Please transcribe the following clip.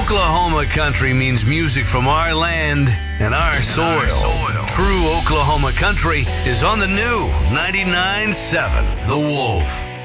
Oklahoma country means music from our land and our soil. True Oklahoma country is on the new 99.7 The Wolf.